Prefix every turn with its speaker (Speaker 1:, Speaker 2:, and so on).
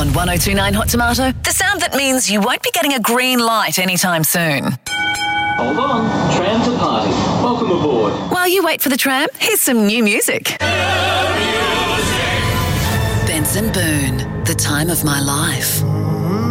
Speaker 1: On 1029 Hot Tomato, the sound that means you won't be getting a green light anytime soon.
Speaker 2: Hold on, tram to party. Welcome aboard.
Speaker 1: While you wait for the tram, here's some new music. Benson Boone, The Time of My Life.